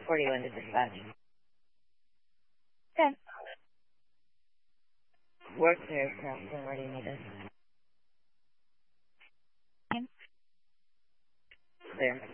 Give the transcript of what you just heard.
41 to dispatch. Okay. Work there, Captain. Where do you need us? Fine. There.